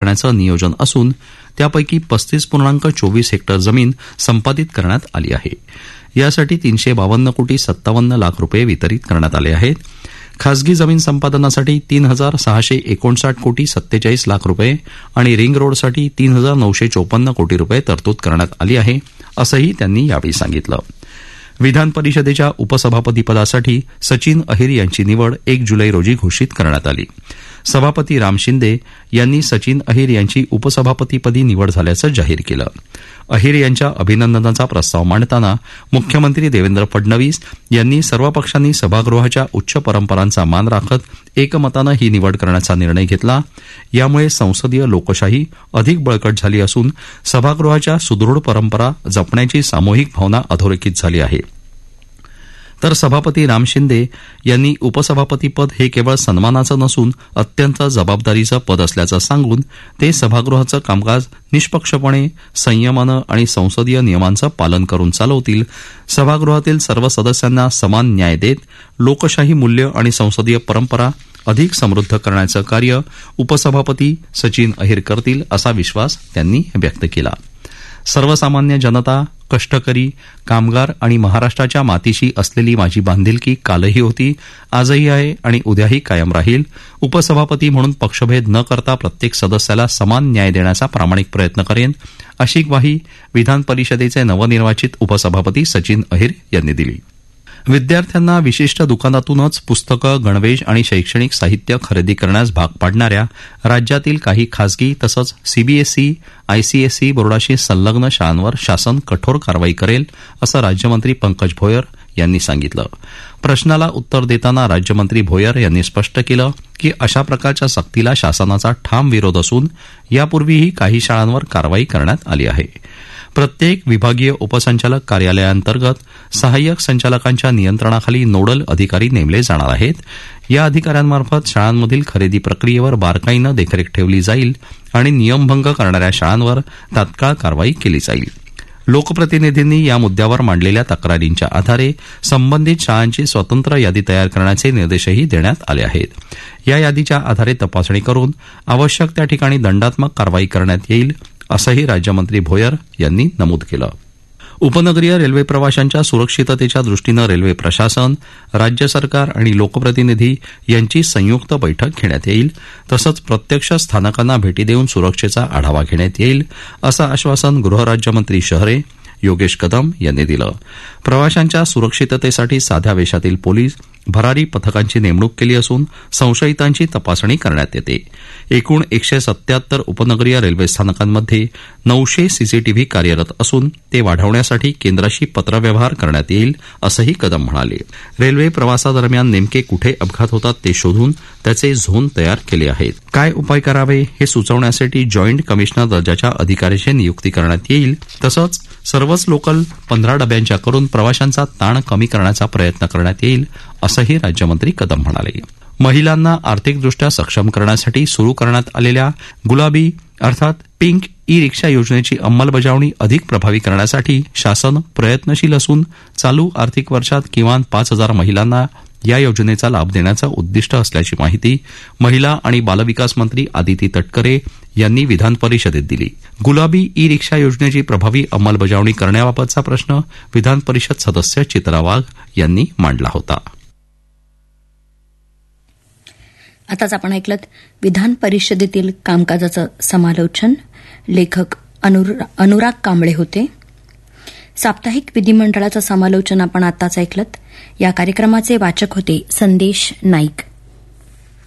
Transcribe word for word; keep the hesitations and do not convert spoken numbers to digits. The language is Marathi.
राखण्याचं नियोजन असून त्यापैकी पस्तीस पूर्णांक चोवीस हेक्टर जमीन संपादित करण्यात आली आहे. यासाठी तीनशे बावन्न कोटी सत्तावन्न लाख रुपये वितरित करण्यात आले आहेत. खासगी जमीन संपादनासाठी तीन हजार सहाशे एकोणसाठ कोटी सत्तेचाळीस लाख रुपये आणि रिंग रोडसाठी तीन हजार नऊशे चोपन्न कोटी रुपये तरतूद करण्यात आली आहे, असंही त्यांनी यावेळी सांगितलं. विधान परिषदेच्या उपसभापतीपदासाठी सचिन अहिर यांची निवड एक जुलै रोजी घोषित करण्यात आली. सभापती राम शिंदे यांनी सचिन अहिर यांची उपसभापतीपदी निवड झाल्याचं जाहीर केलं. अहिर यांच्या अभिनंदनाचा प्रस्ताव मांडताना मुख्यमंत्री देवेंद्र फडणवीस यांनी सर्व पक्षांनी सभागृहाच्या उच्च परंपरांचा मान राखत एकमतानं ही निवड करण्याचा निर्णय घेतला. यामुळे संसदीय लोकशाही अधिक बळकट झाली असून सभागृहाच्या सुदृढ परंपरा जपण्याची सामूहिक भावना अधोरेखित झाली आहे. तर सभापती राम शिंदे यांनी उपसभापतीपद हे केवळ सन्मानाचं नसून अत्यंत जबाबदारीचं पद असल्याचं सांगून ते सभागृहाचं कामकाज निष्पक्षपणे, संयमानं आणि संसदीय नियमांचं पालन करून चालवतील. सभागृहातील सर्व सदस्यांना समान न्याय देत लोकशाही मूल्य आणि संसदीय परंपरा अधिक समृद्ध करण्याचं कार्य उपसभापती सचिन अहिर करतील, असा विश्वास त्यांनी व्यक्त केला. सर्वसामान्य जनता, कष्टकरी, कामगार आणि महाराष्ट्राच्या मातीशी असलेली माझी बांधिलकी कालही होती, आजही आहे आणि उद्याही कायम राहील. उपसभापती म्हणून पक्षभेद न करता प्रत्येक सदस्याला समान न्याय देण्याचा प्रामाणिक प्रयत्न करेन, अशी ग्वाही विधान परिषदेचे नवनिर्वाचित उपसभापती सचिन अहिर यांनी दिली. विद्यार्थ्यांना विशिष्ट दुकानातूनच पुस्तकं, गणवेश आणि शैक्षणिक साहित्य खरेदी करण्यास भाग पाडणाऱ्या राज्यातील काही खासगी तसंच सीबीएसई, आयसीएसई बोर्डाशी संलग्न शाळांवर शासन कठोर कारवाई करेल, असं राज्यमंत्री पंकज भोयर यांनी सांगितलं. प्रश्नाला उत्तर देताना राज्यमंत्री भोयर यांनी स्पष्ट केलं की अशा प्रकारच्या सक्तीला शासनाचा ठाम विरोध असून यापूर्वीही काही शाळांवर कारवाई करण्यात आली आहे. प्रत्येक विभागीय उपसंचालक कार्यालयाअंतर्गत सहाय्यक संचालकांच्या नियंत्रणाखाली नोडल अधिकारी नेमले जाणार आहेत. या अधिकाऱ्यांमार्फत शाळांमधील खरेदी प्रक्रियेवर बारकाईनं देखरेख ठेवली जाईल आणि नियमभंग करणाऱ्या शाळांवर तात्काळ कारवाई केली जाईल. लोकप्रतिनिधींनी या मुद्द्यावर मांडलेल्या तक्रारींच्या आधारे संबंधित शाळांची स्वतंत्र यादी तयार करण्याचे निर्देशही देण्यात आले आहेत. या यादीच्या आधारे तपासणी करून आवश्यक त्या ठिकाणी दंडात्मक कारवाई करण्यात येईल, असंही राज्यमंत्री भोयर यांनी नमूद केलं. उपनगरीय रेल्वे प्रवाशांच्या सुरक्षिततेच्या दृष्टीनं रेल्वे प्रशासन, राज्य सरकार आणि लोकप्रतिनिधी यांची संयुक्त बैठक घेण्यात येईल. तसंच प्रत्यक्ष स्थानकांना भेटी देऊन सुरक्षेचा आढावा घेण्यात येईल, असं आश्वासन गृहराज्यमंत्री शहरे योगेश कदम यांनी दिलं. प्रवाशांच्या सुरक्षिततेसाठी साध्या वेशातील पोलीस, भरारी पथकांची नेमणूक केली असून संशयितांची तपासणी करण्यात येते. एकूण एकशे सत्याहत्तर उपनगरीय रेल्वे स्थानकांमध्ये नऊशे सीसीटीव्ही कार्यरत असून ते वाढवण्यासाठी केंद्राशी पत्रव्यवहार करण्यात येईल, असंही कदम म्हणाले. रेल्वे प्रवासादरम्यान नेमके कुठे अपघात होतात ते शोधून त्याचे झोन तयार केले आहेत. काय उपाय करावे हे सुचवण्यासाठी जॉईंट कमिशनर दर्जाच्या अधिकाऱ्याची नियुक्ती करण्यात येईल. तसंच सर्वच लोकल पंधरा डब्यांच्या करून प्रवाशांचा ताण कमी करण्याचा प्रयत्न करण्यात येईल, असंही राज्यमंत्री कदम म्हणाले. महिलांना आर्थिकदृष्ट्या सक्षम करण्यासाठी सुरू करण्यात आलेल्या गुलाबी अर्थात पिंक ई रिक्षा योजनेची अंमलबजावणी अधिक प्रभावी करण्यासाठी शासन प्रयत्नशील असून चालू आर्थिक वर्षात किमान पाच हजार महिलांना या योजनेचा लाभ देण्याचं उद्दिष्ट असल्याची माहिती महिला आणि बालविकास मंत्री आदिती तटकरे यांनी विधान परिषदेत दिली. गुलाबी ई रिक्षा योजनेची प्रभावी अंमलबजावणी करण्याबाबतचा प्रश्न विधान परिषद सदस्य चित्रा वाघ यांनी मांडला होता. आताच आपण ऐकलं विधान परिषदेतील कामकाजाचं समालोचन. लेखक अनुराग कांबळे होते. साप्ताहिक विधिमंडळाचं समालोचन आपण आताच ऐकलं. या कार्यक्रमाचे वाचक होते संदेश नाईक.